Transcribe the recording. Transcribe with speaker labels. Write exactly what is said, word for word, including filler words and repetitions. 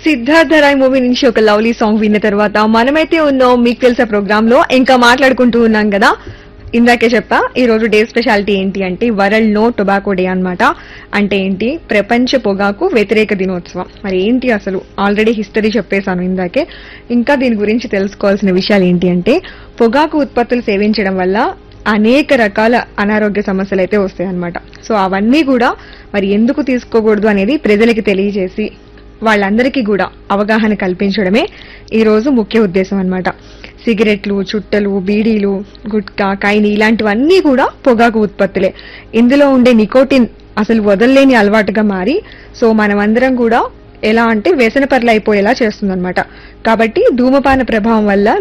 Speaker 1: Siddhartha Roy movie నుంచి ఒక lovely song విన్న తర్వాత మనమైతే ఉన్నాం మీకు తెలిసే ప్రోగ్రామ్ లో ఇంకా మాట్లాడుకుంటూ ఉన్నాం కదా. ఇందాకే చెప్పా ఈ రోజు డే స్పెషాలిటీ ఏంటి అంటే వరల్డ్ నో టొబాకో డే అన్నమాట. అంటే ఏంటి, ప్రపంచ పొగాకు వ్యతిరేక దినోత్సవం. మరి ఏంటి అసలు, ఆల్రెడీ హిస్టరీ చెప్పేశాను ఇందాకే. ఇంకా దీని గురించి తెలుసుకోవాల్సిన విషయాలు ఏంటి అంటే, పొగాకు ఉత్పత్తులు సేవించడం వల్ల అనేక రకాల అనారోగ్య సమస్యలు అయితే వస్తాయి అన్నమాట. సో అవన్నీ కూడా మరి ఎందుకు తీసుకోకూడదు అనేది ప్రజలకి తెలియజేసి వాళ్ళందరికీ కూడా అవగాహన కల్పించడమే ఈ రోజు ముఖ్య ఉద్దేశం అన్నమాట. సిగరెట్లు, చుట్టలు, బీడీలు, గుట్కా, కైని ఇలాంటివన్నీ కూడా పొగాకు ఉత్పత్తులే. ఇందులో ఉండే నికోటిన్ అసలు వదలలేని అలవాటుగా మారి సో మనమందరం కూడా ఎలా అంటే వ్యసనపరులు అయిపోయేలా చేస్తుందన్నమాట. కాబట్టి ధూమపాన ప్రభావం వల్ల